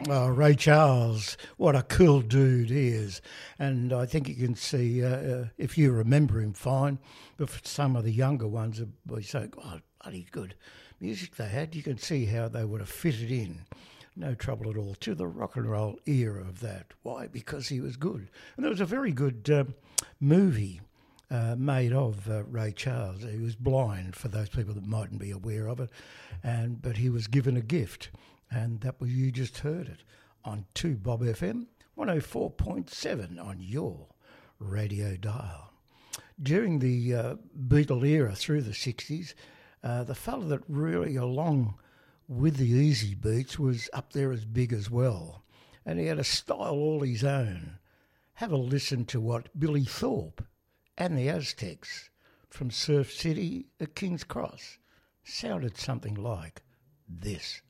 Oh, Ray Charles, what a cool dude he is. And I think you can see, if you remember him fine, but for some of the younger ones, we say, oh, bloody good music they had. You can see how they would have fitted in, no trouble at all, to the rock and roll era of that. Why? Because he was good. And there was a very good movie made of Ray Charles. He was blind, for those people that mightn't be aware of it, but he was given a gift. And that was, you just heard it on 2 Bob FM, 104.7 on your radio dial. During the Beatle era through the 60s, the fella that really, along with the easy beats, was up there as big as well. And he had a style all his own. Have a listen to what Billy Thorpe and the Aztecs from Surf City at King's Cross sounded something like this.